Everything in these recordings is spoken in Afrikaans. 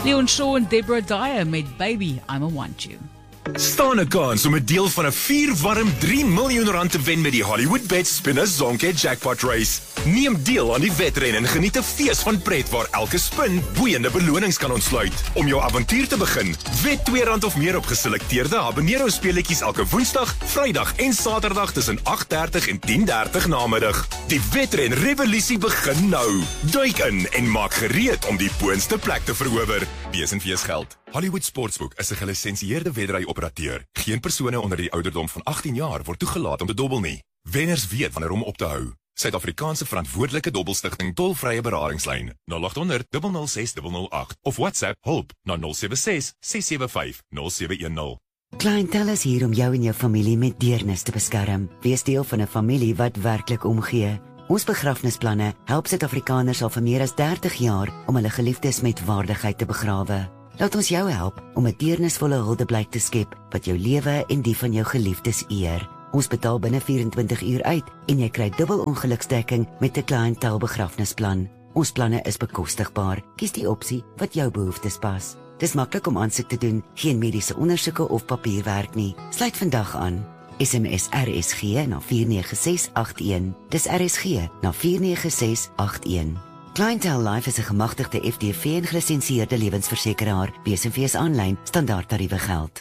Leon Shaw en Deborah Dyer met Baby, I'm a Want You. Staan 'n kans om 'n deel van 'n 4-warm R3 miljoen te wen met die Hollywood-Bet Spinner Zonke Jackpot Race. Neem deel aan die wedren en geniet 'n fees van pret waar elke spin boeiende belonings kan ontsluit. Om jou avontuur te begin, wed R2 of meer op geselekteerde habanero speletjies elke Woensdag, Vrydag en Saterdag tussen 8:30 en 10:30 namiddag. Die wedren revolusie begin nou. Duik in en maak gereed om die boonste plek te verower. Besenfees geld. Hollywood Sportsbook is 'n gelisensieerde wedry-operateur. Geen persone onder die ouderdom van 18 jaar word toegelaat om te dobbel nie. Wenners weet wanneer om op te hou. Suid-Afrikaanse verantwoordelike dobbelstigting tolvrye beradingslyn 0800 006 008 of WhatsApp hulp na 076 675 0710. Clientele is hier om jou en jou familie met deernis te beskerm. Wees deel van 'n familie wat werklik omgee. Ons begrafnisplanne help Suid-Afrikaners al vir meer as 30 jaar om hulle geliefdes met waardigheid te begrawe. Laat ons jou help om 'n deernisvolle huldeblyk te skep wat jou lewe en die van jou geliefdes eer. Ons betaal binne 24 uur uit en jy kry dubbel ongeluksdekking met 'n clientele begrafnisplan. Ons planne is bekostigbaar. Kies die opsie wat jou behoeftes pas. Dis maklik om aansoek te doen, geen mediese ondersoeke of papierwerk nie. Sluit vandag aan. SMS RSG na 49681. Dis RSG na 49681. Clientele Life is 'n gemagtigde FDV en gelisensieerde lewensversekeraar. Besenfees aanlyn, standaard tariewe geld.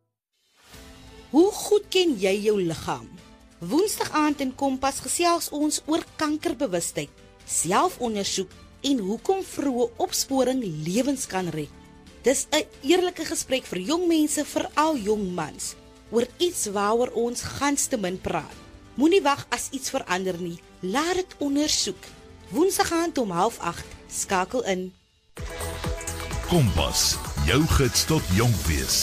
Hoe goed ken jy jou liggaam? Woensdag aand in Kompas gesels ons oor kankerbewustheid, selfondersoek en hoekom vroeë opsporing lewens kan red. Dis 'n eerlike gesprek vir jong mense, veral jong mans, oor iets waaroor ons gans te min praat. Moenie wag as iets verander nie, laat dit ondersoek. Woensdag aand om 7:30, skakel in. Kompas, jou gids tot jonk wees.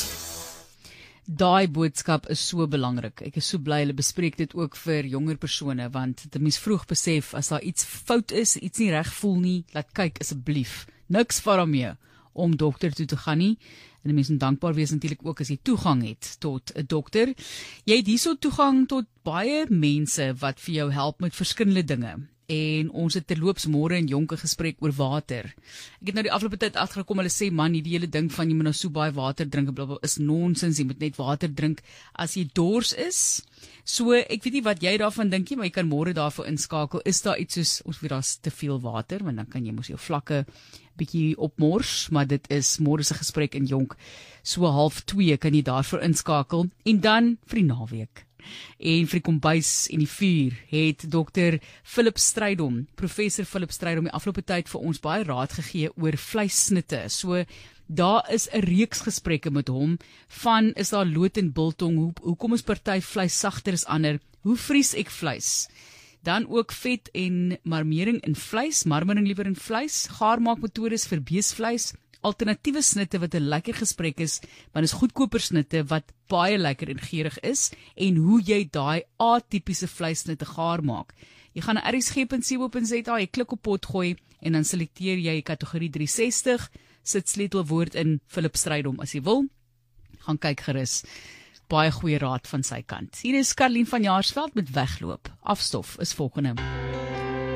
Daai boodskap is so belangrik. Ek is so bly hulle bespreek dit ook vir jonger persone, want dit mens vroeg besef as daar iets fout is, iets nie reg voel nie, laat kyk asseblief. Niks daarmee om dokter toe te gaan nie. En mense moet dankbaar wees natuurlik ook as jy toegang het tot 'n dokter. Jy het hierso toegang tot baie mense wat vir jou help met verskillende dinge. En ons het terloops môre 'n jonke gesprek oor water. Ek het nou die afgelope tyd agtergekom, hulle sê man, die hele ding van jy moet nou so baie water drink, blablabla, is nonsens, jy moet net water drink as jy dors is. So ek weet nie wat jy daarvan dink nie, maar jy kan môre daarvoor inskakel. Is daar iets soos, ons weet daar's te veel water, want dan kan jy mos jou vlakke bietjie opmors, maar dit is môre se gesprek in jonk. So 1:30 kan jy daarvoor inskakel. En dan vir die naweek. En vir die kombuis en die vuur het Dr. Philip Strydom, professor Philip Strydom, die afgelope tyd vir ons baie raad gegee oor vleissnitte. So daar is 'n reeks gesprekke met hom van is daar lood en biltong, hoekom is party vleis sagter as ander, hoe vries ek vleis? Dan ook vet en marmering in vleis, marmering liewer in vleis, gaarmaakmetodes vir beesvleis, alternatiewe snitte wat 'n lekker gesprek is, want is goedkoper snitte wat baie lekker en geurig is, en hoe jy daai atipiese vleissnitte gaar maak. Jy gaan na rsg.co.za, jy klik op pot gooi, en dan selekteer jy kategorie 360, sit sleutelwoord in Philip Strydom as jy wil, gaan kyk gerus. Baie goeie raad van sy kant. Hier is Karlien van Jaarsveld met Wegloop. Afstof is volgende.